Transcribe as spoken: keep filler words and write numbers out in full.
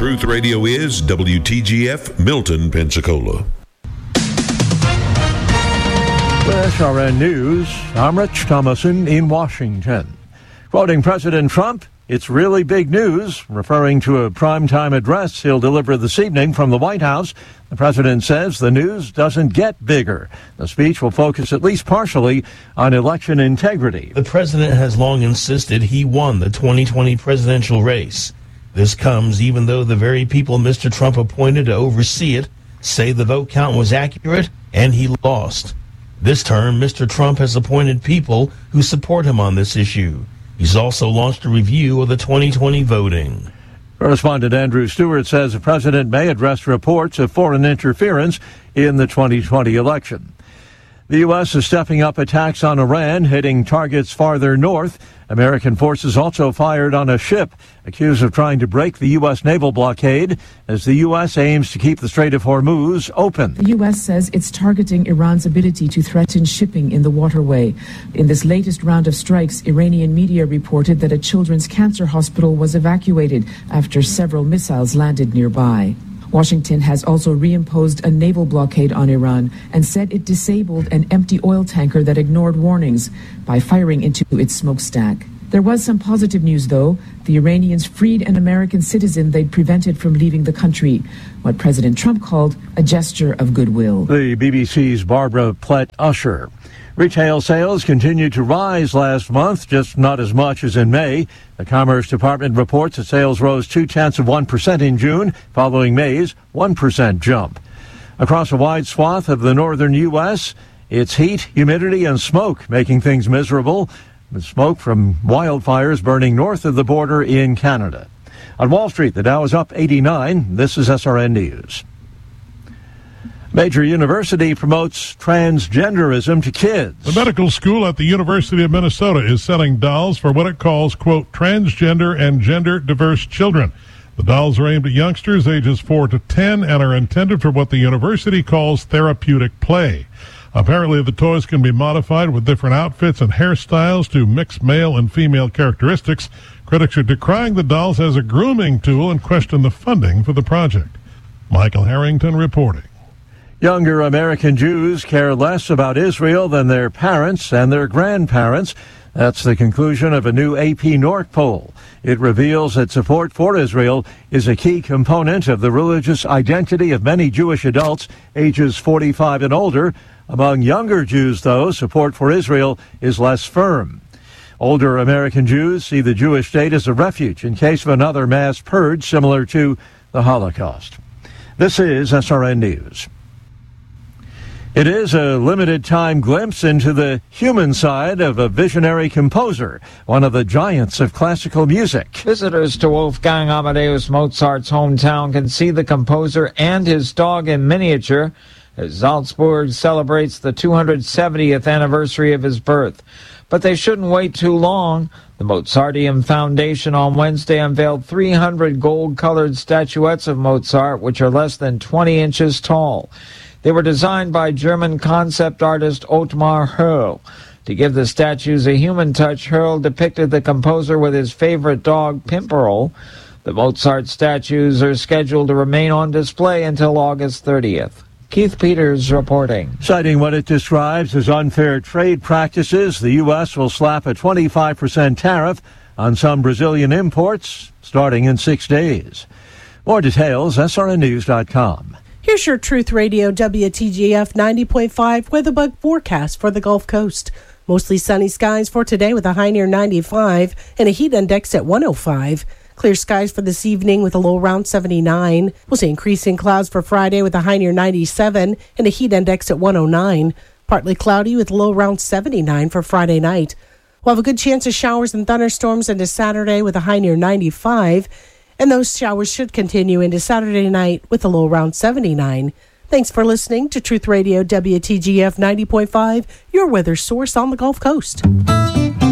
Truth Radio is W T G F, Milton, Pensacola. With S R N News, I'm Rich Thomason in Washington. Quoting President Trump, it's really big news. Referring to a primetime address he'll deliver this evening from the White House, the president says the news doesn't get bigger. The speech will focus at least partially on election integrity. The president has long insisted he won the twenty twenty presidential race. This comes even though the very people Mister Trump appointed to oversee it say the vote count was accurate and he lost. This term, Mister Trump has appointed people who support him on this issue. He's also launched a review of the twenty twenty voting. Correspondent Andrew Stewart says the president may address reports of foreign interference in the twenty twenty election. The U S is stepping up attacks on Iran, hitting targets farther north. American forces also fired on a ship accused of trying to break the U S naval blockade as the U S aims to keep the Strait of Hormuz open. The U S says it's targeting Iran's ability to threaten shipping in the waterway. In this latest round of strikes, Iranian media reported that a children's cancer hospital was evacuated after several missiles landed nearby. Washington has also reimposed a naval blockade on Iran and said it disabled an empty oil tanker that ignored warnings by firing into its smokestack. There was some positive news, though. The Iranians freed an American citizen they'd prevented from leaving the country, what President Trump called a gesture of goodwill. The B B C's Barbara Plett-Usher. Retail sales continued to rise last month, just not as much as in May. The Commerce Department reports that sales rose two-tenths of one percent in June, following May's one percent jump. Across a wide swath of the northern U S, it's heat, humidity, and smoke making things miserable, with smoke from wildfires burning north of the border in Canada. On Wall Street, the Dow is up eighty-nine. This is S R N News. Major university promotes transgenderism to kids. The medical school at the University of Minnesota is selling dolls for what it calls, quote, transgender and gender diverse children. The dolls are aimed at youngsters ages four to ten and are intended for what the university calls therapeutic play. Apparently, the toys can be modified with different outfits and hairstyles to mix male and female characteristics. Critics are decrying the dolls as a grooming tool and question the funding for the project. Michael Harrington reporting. Younger American Jews care less about Israel than their parents and their grandparents. That's the conclusion of a new A P North poll. It reveals that support for Israel is a key component of the religious identity of many Jewish adults ages forty-five and older. Among younger Jews, though, support for Israel is less firm. Older American Jews see the Jewish state as a refuge in case of another mass purge similar to the Holocaust. This is S R N News. It is a limited-time glimpse into the human side of a visionary composer, one of the giants of classical music. Visitors to Wolfgang Amadeus Mozart's hometown can see the composer and his dog in miniature as Salzburg celebrates the two hundred seventieth anniversary of his birth. But they shouldn't wait too long. The Mozarteum Foundation on Wednesday unveiled three hundred gold-colored statuettes of Mozart, which are less than twenty inches tall. They were designed by German concept artist Ottmar Hörl. To give the statues a human touch, Hörl depicted the composer with his favorite dog, Pimperl. The Mozart statues are scheduled to remain on display until August thirtieth. Keith Peters reporting. Citing what it describes as unfair trade practices, the U S will slap a twenty-five percent tariff on some Brazilian imports starting in six days. More details, S R N news dot com. Here's your Truth Radio W T G F ninety point five weatherbug forecast for the Gulf Coast. Mostly sunny skies for today with a high near ninety-five and a heat index at one oh five. Clear skies for this evening with a low around seventy-nine. We'll see increasing clouds for Friday with a high near ninety-seven and a heat index at one oh nine. Partly cloudy with a low around seventy-nine for Friday night. We'll have a good chance of showers and thunderstorms into Saturday with a high near ninety-five. And those showers should continue into Saturday night with a low around seventy-nine. Thanks for listening to Truth Radio W T G F ninety point five, your weather source on the Gulf Coast.